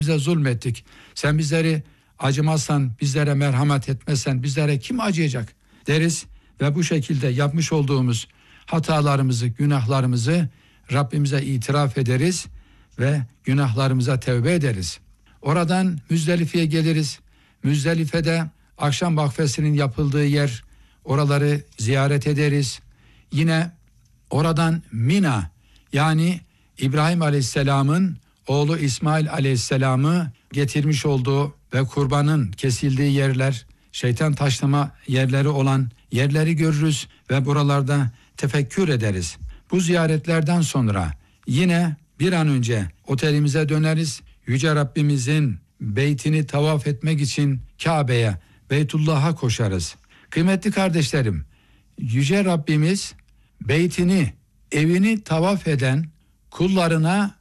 bize zulmettik. Sen bizleri acımazsan, bizlere merhamet etmezsen bizlere kim acıyacak deriz ve bu şekilde yapmış olduğumuz hatalarımızı, günahlarımızı Rabbimize itiraf ederiz ve günahlarımıza tevbe ederiz. Oradan Müzdelife'ye geliriz. Müzdelife'de akşam vakfesinin yapıldığı yer, oraları ziyaret ederiz. Yine oradan Mina, yani İbrahim Aleyhisselam'ın oğlu İsmail Aleyhisselam'ı getirmiş olduğu ve kurbanın kesildiği yerler, şeytan taşlama yerleri olan yerleri görürüz ve buralarda tefekkür ederiz. Bu ziyaretlerden sonra yine bir an önce otelimize döneriz. Yüce Rabbimizin beytini tavaf etmek için Kabe'ye, Beytullah'a koşarız. Kıymetli kardeşlerim, Yüce Rabbimiz beytini, evini tavaf eden kullarına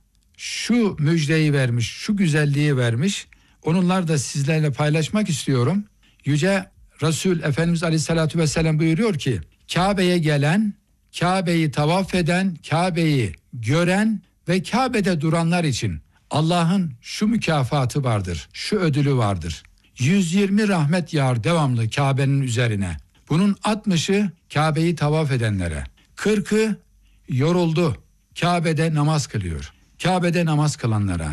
şu müjdeyi vermiş, şu güzelliği vermiş. Onunla da sizlerle paylaşmak istiyorum. Yüce Resul Efendimiz Aleyhisselatü Vesselam buyuruyor ki, Kabe'ye gelen, Kabe'yi tavaf eden, Kabe'yi gören ve Kabe'de duranlar için Allah'ın şu mükafatı vardır, şu ödülü vardır. 120 rahmet yağar devamlı Kabe'nin üzerine. Bunun 60'ı Kabe'yi tavaf edenlere. 40'ı yoruldu, Kabe'de namaz kılıyor. Kabe'de namaz kılanlara.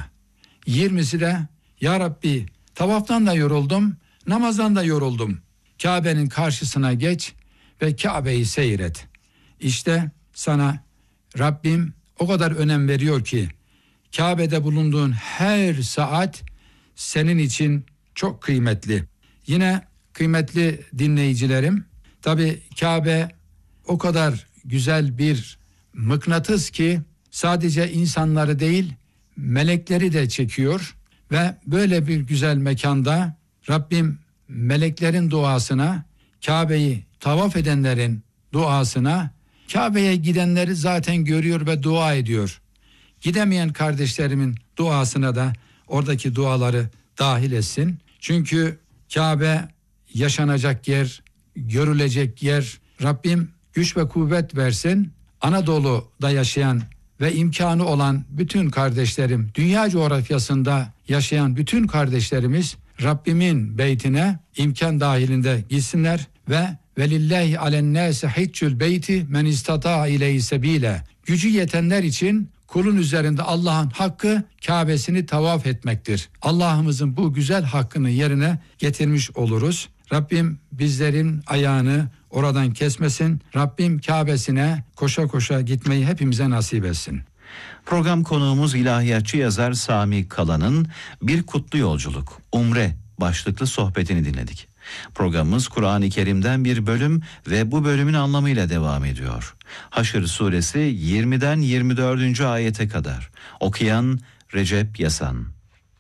20'si de ya Rabbi tavaftan da yoruldum, namazdan da yoruldum. Kabe'nin karşısına geç ve Kabe'yi seyret. İşte sana Rabbim o kadar önem veriyor ki Kabe'de bulunduğun her saat senin için çok kıymetli. Yine kıymetli dinleyicilerim, tabii Kabe o kadar güzel bir mıknatıs ki sadece insanları değil melekleri de çekiyor ve böyle bir güzel mekanda Rabbim meleklerin duasına, Kabe'yi tavaf edenlerin duasına, Kabe'ye gidenleri zaten görüyor ve dua ediyor. Gidemeyen kardeşlerimin duasına da oradaki duaları dahil etsin. Çünkü Kabe yaşanacak yer, görülecek yer. Rabbim güç ve kuvvet versin. Anadolu'da yaşayan ve imkanı olan bütün kardeşlerim, dünya coğrafyasında yaşayan bütün kardeşlerimiz Rabbimin beytine imkan dahilinde gitsinler ve velillahi alennâse hiccül beyti men istata ileyhi sebîle. Gücü yetenler için kulun üzerinde Allah'ın hakkı Kabe'sini tavaf etmektir. Allah'ımızın bu güzel hakkını yerine getirmiş oluruz. Rabbim bizlerin ayağını oradan kesmesin. Rabbim Kabe'sine koşa koşa gitmeyi hepimize nasip etsin. Program konuğumuz ilahiyatçı yazar Sami Kalan'ın Bir Kutlu Yolculuk, Umre başlıklı sohbetini dinledik. Programımız Kur'an-ı Kerim'den bir bölüm ve bu bölümün anlamıyla devam ediyor. Haşr suresi 20'den 24. ayete kadar. Okuyan Recep Yasan.